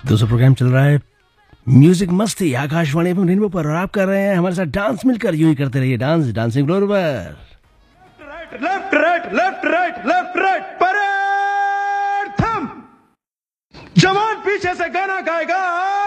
दूसरा प्रोग्राम चल रहा है म्यूजिक मस्ती आकाशवाणी एफएम रेनबो पर और आप कर रहे हैं हमारे साथ डांस मिलकर यूं ही करते रहिए डांस डांसिंग फ्लोर पर left right left right left right parade थम जवान पीछे से गाना गाएगा